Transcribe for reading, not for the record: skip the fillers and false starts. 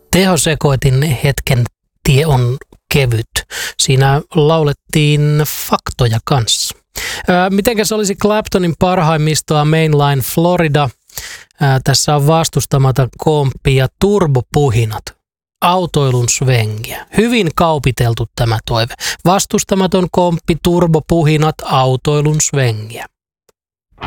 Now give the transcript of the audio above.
Tehosekoitin hetken tie on kevyt. Siinä laulettiin faktoja kanssa. Mitenkäs olisi Claptonin parhaimmistoa Mainline Florida? Tässä on vastustamaton komppi ja turbopuhinat. Autoilun svengiä. Hyvin kaupiteltu tämä toive. Vastustamaton komppi, turbopuhinat, autoilun svengiä.